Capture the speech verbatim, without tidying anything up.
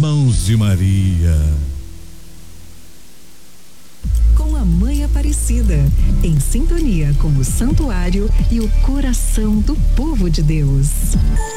mãos de Maria. Com a Mãe Aparecida, em sintonia com o santuário e o coração do povo de Deus.